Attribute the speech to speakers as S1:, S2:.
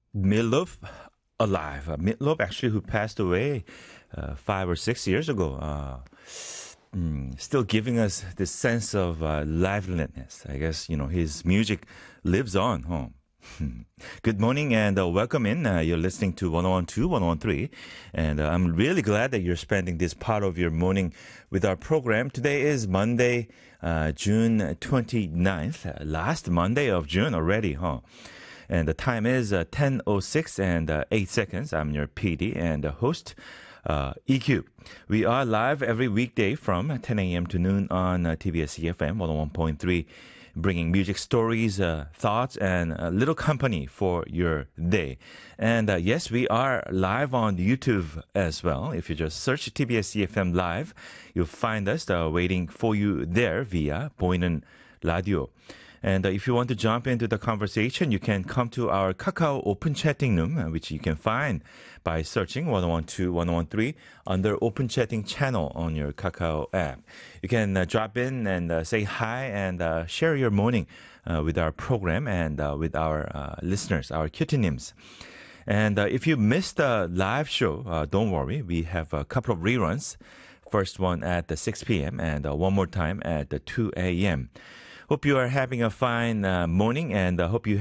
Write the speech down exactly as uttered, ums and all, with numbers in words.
S1: Meatloaf alive. Uh, Meatloaf actually who passed away uh, five or six years ago. Uh, mm, still giving us this sense of uh, liveliness. I guess, you know, his music lives on. Huh? Good morning and uh, welcome in. Uh, you're listening to one oh one two, one oh one three. And uh, I'm really glad that you're spending this part of your morning with our program. Today is Monday, uh, June twenty-ninth. Uh, last Monday of June already, huh? And the time is uh, ten oh six and uh, eight seconds. I'm your P D and uh, host, uh, E Q. We are live every weekday from ten a.m. to noon on uh, T B S E F M one oh one point three, bringing music stories, uh, thoughts, and a little company for your day. And uh, yes, we are live on YouTube as well. If you just search T B S E F M Live, you'll find us uh, waiting for you there via 보이는 라디오. And uh, if you want to jump into the conversation, you can come to our Kakao Open Chatting Room, uh, which you can find by searching one oh one two, one oh one three under Open Chatting channel on your Kakao app. You can uh, drop in and uh, say hi and uh, share your morning uh, with our program and uh, with our uh, listeners, our cutinims. And uh, if you missed the live show, uh, don't worry. We have a couple of reruns. First one at the six p.m. and uh, one more time at the two a.m. Hope you are having a fine uh, morning and uh, hope you